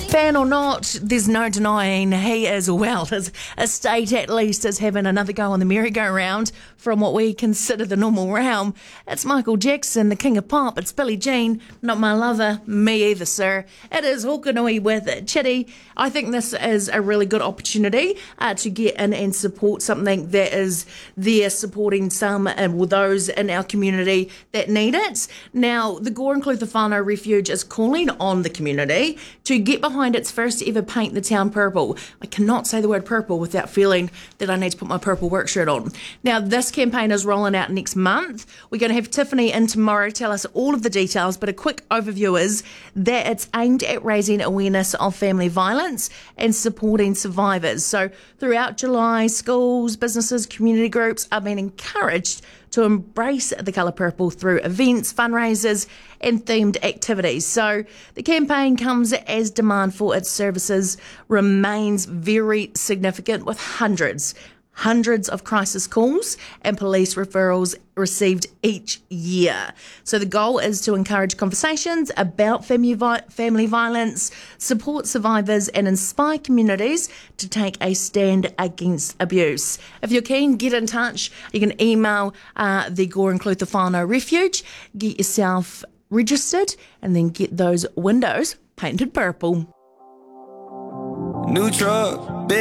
Fan or not, there's no denying he is, well, his estate at least is having another go on the merry-go-round from what we consider the normal realm. It's Michael Jackson, the king of pop. It's Billie Jean, not my lover, me either, sir. It is Hokanui with Chitty. I think this is a really good opportunity to get in and support something that is there supporting some and those in our community that need it. Now, the Gore and Clutha Whānau Refuge is calling on the community to get behind its first ever Paint the Town Purple. I cannot say the word purple without feeling that I need to put my purple work shirt on. Now, this campaign is rolling out next month. We're going to have Tiffany in tomorrow tell us all of the details, but a quick overview is that it's aimed at raising awareness of family violence and supporting survivors. So throughout July, schools, businesses, community groups are being encouraged to embrace the colour purple through events, fundraisers and themed activities. So the campaign comes as demand for its services remains very significant, with hundreds of crisis calls and police referrals received each year. So the goal is to encourage conversations about family violence, support survivors and inspire communities to take a stand against abuse. If you're keen, get in touch. You can email the Gore and Clutha Whānau Refuge, get yourself registered and then get those windows painted purple. New truck.